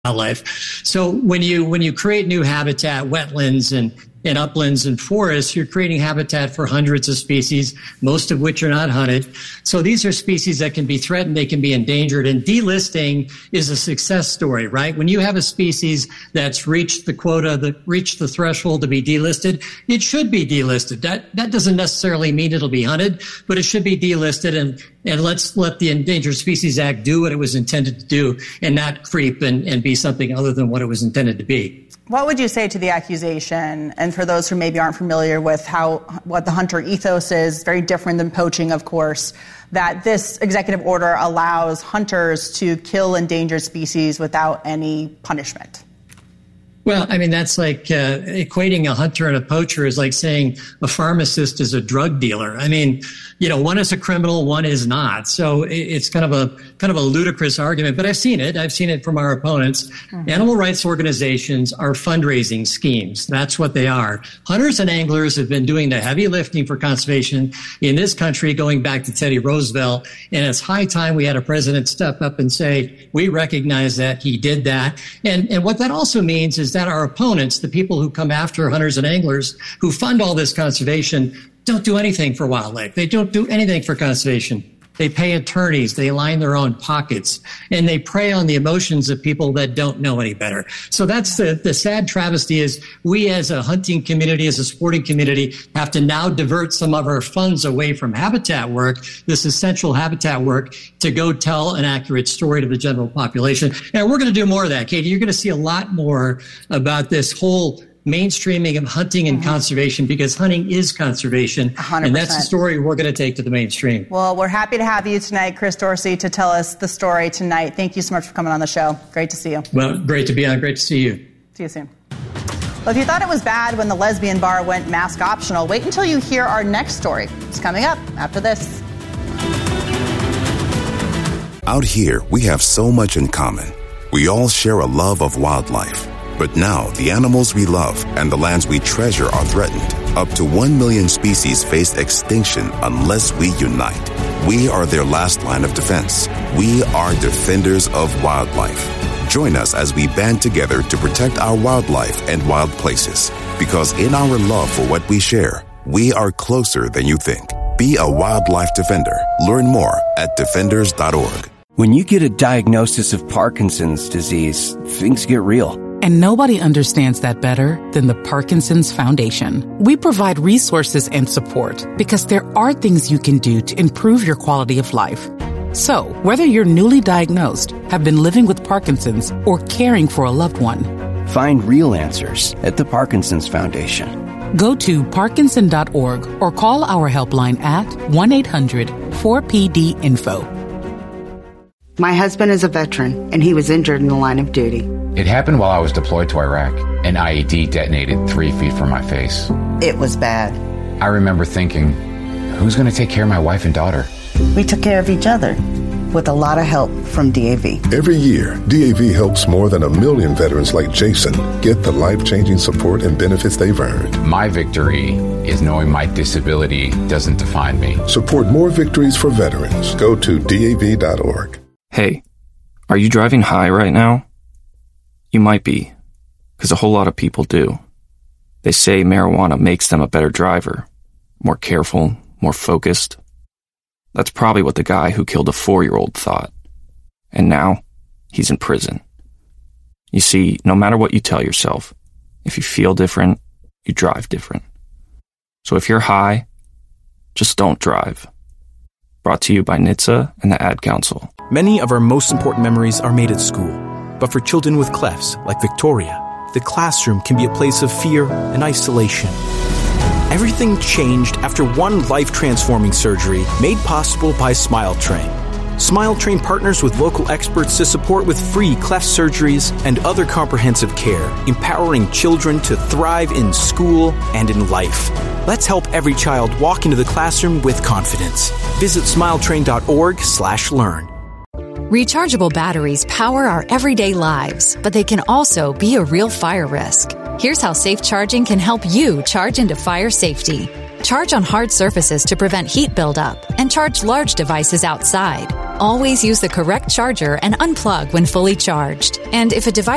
wildlife. So when you create new habitat, wetlands and uplands and forests, you're creating habitat for hundreds of species, most of which are not hunted. So these are species that can be threatened, they can be endangered, and delisting is a success story, right? When you have a species that's reached the quota, reached the threshold to be delisted, it should be delisted. That doesn't necessarily mean it'll be hunted, but it should be delisted, and let's let the Endangered Species Act do what it was intended to do and not creep and be something other than what it was intended to be. What would you say to the accusation, and for those who maybe aren't familiar with what the hunter ethos is, very different than poaching, of course, that this executive order allows hunters to kill endangered species without any punishment? Well, I mean, that's like equating a hunter and a poacher is like saying a pharmacist is a drug dealer. I mean, one is a criminal, one is not. So it's kind of a ludicrous argument, but I've seen it from our opponents. Mm-hmm. Animal rights organizations are fundraising schemes. That's what they are. Hunters and anglers have been doing the heavy lifting for conservation in this country going back to Teddy Roosevelt. And it's high time we had a president step up and say, we recognize that he did that. And what that also means is that our opponents, the people who come after hunters and anglers who fund all this conservation, don't do anything for wildlife. They don't do anything for conservation. They pay attorneys, they line their own pockets, and they prey on the emotions of people that don't know any better. So that's the sad travesty is we as a hunting community, as a sporting community, have to now divert some of our funds away from habitat work, this essential habitat work, to go tell an accurate story to the general population. And we're going to do more of that, Katie. You're going to see a lot more about this whole mainstreaming of hunting and conservation, because hunting is conservation. 100%. And that's the story we're going to take to the mainstream. Well, we're happy to have you tonight, Chris Dorsey, to tell us the story tonight. Thank you so much for coming on the show. Great to see you. Well, great to be on. Great to see you. See you soon. Well, if you thought it was bad when the lesbian bar went mask optional, wait until you hear our next story. It's coming up after this. Out here, we have so much in common. We all share a love of wildlife. But now, the animals we love and the lands we treasure are threatened. Up to 1 million species face extinction unless we unite. We are their last line of defense. We are defenders of wildlife. Join us as we band together to protect our wildlife and wild places. Because in our love for what we share, we are closer than you think. Be a wildlife defender. Learn more at defenders.org. When you get a diagnosis of Parkinson's disease, things get real. And nobody understands that better than the Parkinson's Foundation. We provide resources and support because there are things you can do to improve your quality of life. So, whether you're newly diagnosed, have been living with Parkinson's, or caring for a loved one, find real answers at the Parkinson's Foundation. Go to parkinson.org or call our helpline at 1-800-4PD-INFO. My husband is a veteran, and he was injured in the line of duty. It happened while I was deployed to Iraq. An IED detonated 3 feet from my face. It was bad. I remember thinking, who's going to take care of my wife and daughter? We took care of each other with a lot of help from DAV. Every year, DAV helps more than 1 million veterans like Jason get the life-changing support and benefits they've earned. My victory is knowing my disability doesn't define me. Support more victories for veterans. Go to DAV.org. Hey, are you driving high right now? You might be, because a whole lot of people do. They say marijuana makes them a better driver, more careful, more focused. That's probably what the guy who killed a 4-year-old thought. And now, he's in prison. You see, no matter what you tell yourself, if you feel different, you drive different. So if you're high, just don't drive. Brought to you by NHTSA and the Ad Council. Many of our most important memories are made at school. But for children with clefts, like Victoria, the classroom can be a place of fear and isolation. Everything changed after one life-transforming surgery made possible by SmileTrain. SmileTrain partners with local experts to support with free cleft surgeries and other comprehensive care, empowering children to thrive in school and in life. Let's help every child walk into the classroom with confidence. Visit smiletrain.org/learn. Rechargeable batteries power our everyday lives, but they can also be a real fire risk. Here's how safe charging can help you charge into fire safety. Charge on hard surfaces to prevent heat buildup, and charge large devices outside. Always use the correct charger and unplug when fully charged. And if a device